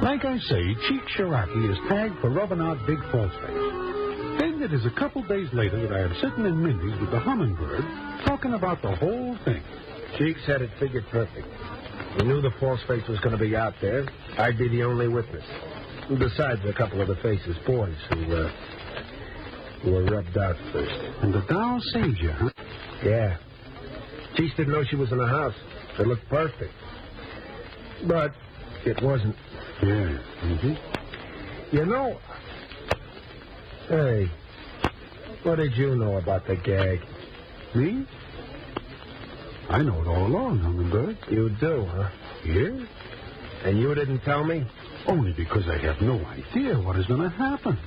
Like I say, Cheech Cherokee is tagged for rubbing out Big Falseface. Then it is a couple days later that I am sitting in Mindy's with the Hummingbird talking about the whole thing. Cheeks had it figured perfect. He knew the Falseface was going to be out there. I'd be the only witness. Besides a couple of the Face's boys who were rubbed out first. And the doll saved you, huh? Yeah. Cheeks didn't know she was in the house. It looked perfect. But it wasn't. Yeah. Mm-hmm. You know... Hey, what did you know about the gag? Me? I know it all along, Hummingbird. You do, huh? Yeah? And you didn't tell me? Only because I have no idea what is going to happen.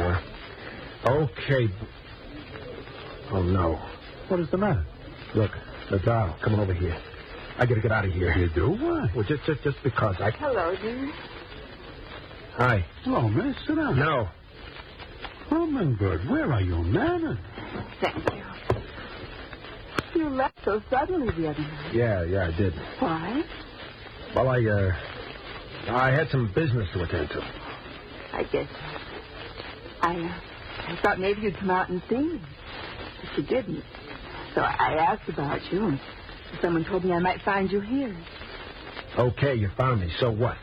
Okay. Oh, no. What is the matter? Look, the doll coming over here. I got to get out of here. You do? Why? Well, just because I... Hello, dear. Hi. Hello, miss. Sit down. No. Hummingbird, where are you, man? Thank you. You left so suddenly the other night. Yeah, I did. Why? Well, I had some business to attend to. I guess I thought maybe you'd come out and see me. But you didn't. So I asked about you, and someone told me I might find you here. Okay, you found me. So what?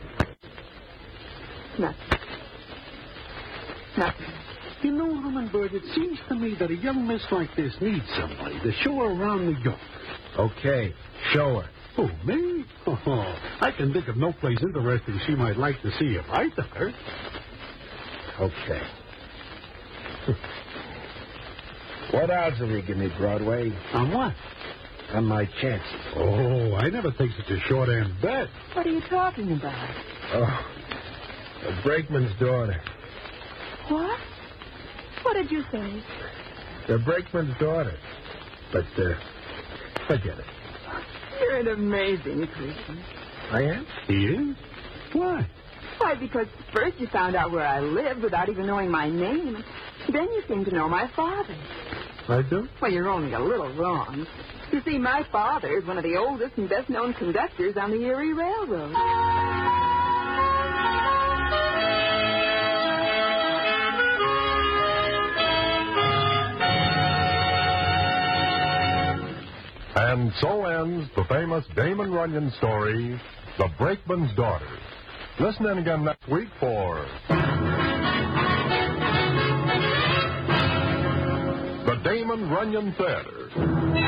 Nothing. You know, Hummingbird, it seems to me that a young miss like this needs somebody to show her around New York. Okay, show her. Oh, me? Oh, I can think of no place interesting she might like to see if I took her. Okay. What odds will you give me, Broadway? On what? On my chances. Oh, I never take such a short-hand bet. What are you talking about? Oh, the brakeman's daughter. What? What did you say? The brakeman's daughter. But, forget it. You're an amazing person. I am? He is? Why? Why, because first you found out where I lived without even knowing my name. Then you seem to know my father. I do? Well, you're only a little wrong. You see, my father is one of the oldest and best-known conductors on the Erie Railroad. And so ends the famous Damon Runyon story, The Brakeman's Daughter. Listen in again next week for the Damon Runyon Theater.